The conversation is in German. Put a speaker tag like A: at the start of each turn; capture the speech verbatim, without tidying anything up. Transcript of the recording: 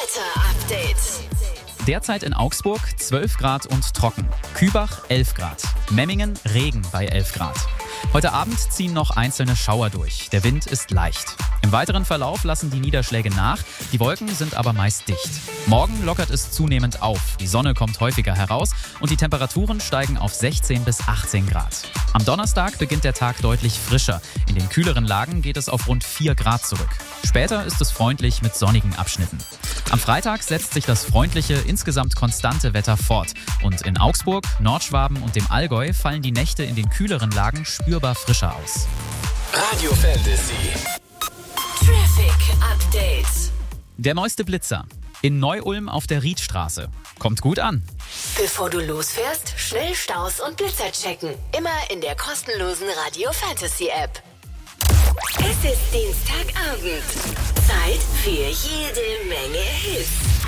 A: Wetter-Update.
B: Derzeit in Augsburg zwölf Grad und trocken. Kübach elf Grad. Memmingen Regen bei elf Grad. Heute Abend ziehen noch einzelne Schauer durch. Der Wind ist leicht. Im weiteren Verlauf lassen die Niederschläge nach. Die Wolken sind aber meist dicht. Morgen lockert es zunehmend auf. Die Sonne kommt häufiger heraus und die Temperaturen steigen auf sechzehn bis achtzehn Grad. Am Donnerstag beginnt der Tag deutlich frischer. In den kühleren Lagen geht es auf rund vier Grad zurück. Später ist es freundlich mit sonnigen Abschnitten. Am Freitag setzt sich das freundliche, insgesamt konstante Wetter fort. Und in Augsburg, Nordschwaben und dem Allgäu fallen die Nächte in den kühleren Lagen spürbar frischer aus.
C: Radio Fantasy.
A: Traffic Update.
B: Der neueste Blitzer. In Neu-Ulm auf der Riedstraße. Kommt gut an.
A: Bevor du losfährst, schnell Staus und Blitzer checken. Immer in der kostenlosen Radio Fantasy App. Es ist Dienstagabend. Zeit für jede Menge Hits.